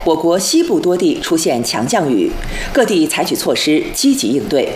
我国西部多地出现强降雨，各地采取措施积极应对。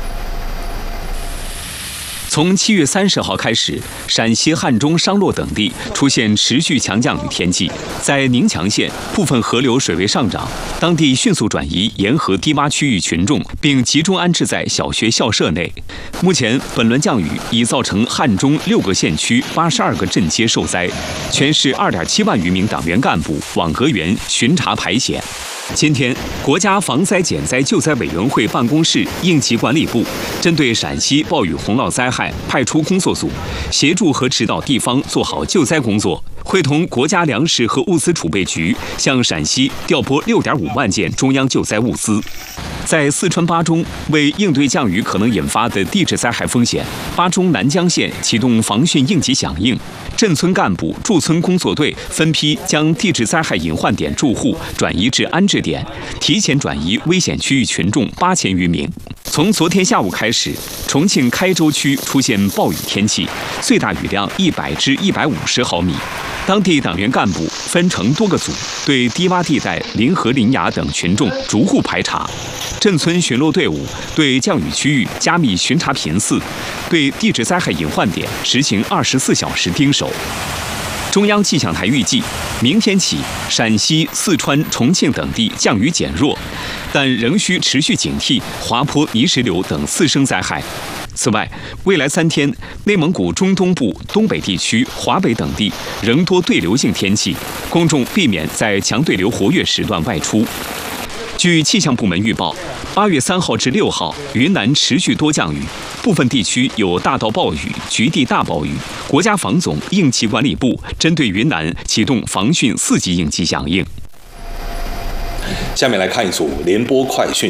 从7月30号开始，陕西汉中、商洛等地出现持续强降雨天气，在宁强县部分河流水位上涨，当地迅速转移沿河低洼区域群众，并集中安置在小学校舍内。目前，本轮降雨已造成汉中6个县区82个镇街受灾，全市2.7万余名党员干部、网格员巡查排险。今天，国家防灾减灾救灾委员会办公室应急管理部针对陕西暴雨洪涝灾害派出工作组，协助和指导地方做好救灾工作，会同国家粮食和物资储备局向陕西调拨6.5万件中央救灾物资。在四川巴中，为应对降雨可能引发的地质灾害风险，巴中南江县启动防汛应急响应，镇村干部、驻村工作队分批将地质灾害隐患点住户转移至安置点，提前转移危险区域群众8000余名。从昨天下午开始，重庆开州区出现暴雨天气，最大雨量100至150毫米。当地党员干部分成多个组，对低洼地带、临河临崖等群众逐户排查。镇村巡逻队伍对降雨区域加密巡查频次，对地质灾害隐患点实行24小时盯守。中央气象台预计，明天起陕西、四川、重庆等地降雨减弱，但仍需持续警惕滑坡、泥石流等次生灾害。此外，未来3天，内蒙古中东部、东北地区、华北等地仍多对流性天气，公众避免在强对流活跃时段外出。据气象部门预报，8月3号至6号，云南持续多降雨，部分地区有大到暴雨、局地大暴雨。国家防总应急管理部针对云南启动防汛4级应急响应。 下面来看一组联播快讯。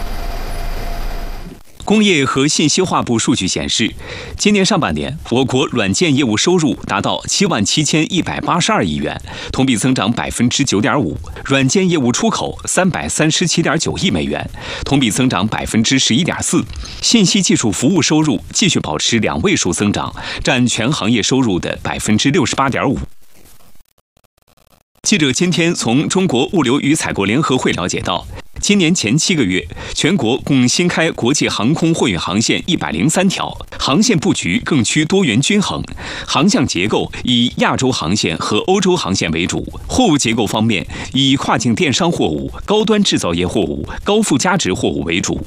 工业和信息化部数据显示，今年上半年，我国软件业务收入达到77182亿元，同比增长9.5%；软件业务出口337.9亿美元，同比增长11.4%；信息技术服务收入继续保持2位数增长，占全行业收入的68.5%。记者今天从中国物流与采购联合会了解到，今年前7个月，全国共新开国际航空货运航线103条，航线布局更趋多元均衡，航向结构以亚洲航线和欧洲航线为主，货物结构方面以跨境电商货物、高端制造业货物、高附加值货物为主。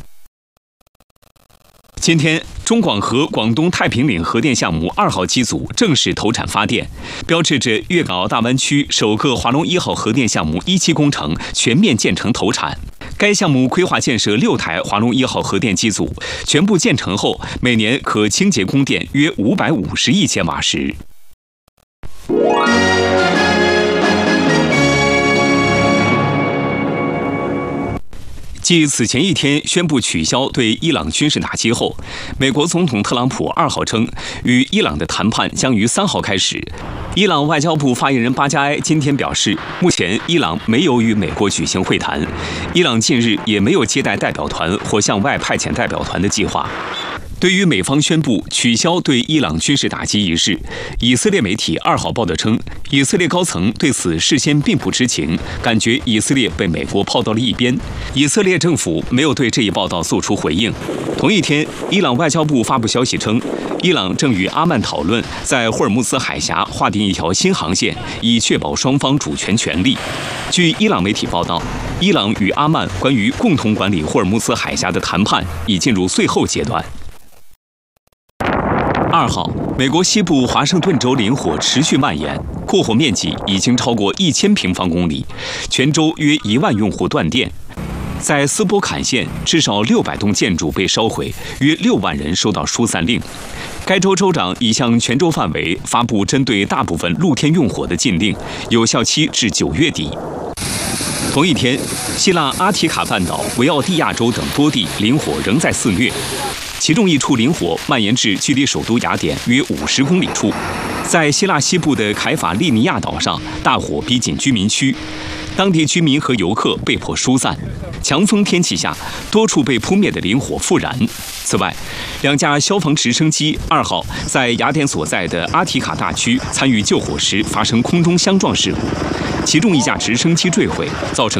今天，中广核广东太平岭核电项目2号机组正式投产发电，标志着粤港澳大湾区首个华龙1号核电项目1期工程全面建成投产。该项目规划建设6台华龙1号核电机组，全部建成后，每年可清洁供电约550亿千瓦时。继此前一天宣布取消对伊朗军事打击后，美国总统特朗普2号称，与伊朗的谈判将于3号开始。伊朗外交部发言人巴加埃今天表示，目前伊朗没有与美国举行会谈，伊朗近日也没有接待代表团或向外派遣代表团的计划。对于美方宣布取消对伊朗军事打击一事，以色列媒体2号报道称，以色列高层对此事先并不知情，感觉以色列被美国抛到了一边。以色列政府没有对这一报道做出回应。同一天，伊朗外交部发布消息称，伊朗正与阿曼讨论在霍尔木兹海峡划定一条新航线，以确保双方主权权利。据伊朗媒体报道，伊朗与阿曼关于共同管理霍尔木兹海峡的谈判已进入最后阶段。2号，美国西部华盛顿州林火持续蔓延，扩火面积已经超过1000平方公里，全州约1万用户断电。在斯波坎县，至少600栋建筑被烧毁，约6万人收到疏散令。该州州长已向全州范围发布针对大部分露天用火的禁令，有效期至9月底。同一天，希腊阿提卡半岛、维奥蒂亚州等多地林火仍在肆虐。其中一处林火蔓延至距离首都雅典约50公里处，在希腊西部的凯法利尼亚岛上，大火逼近居民区，当地居民和游客被迫疏散。强风天气下，多处被扑灭的林火复燃。此外，2架消防直升机2号在雅典所在的阿提卡大区参与救火时发生空中相撞事故，其中1架直升机坠毁，造成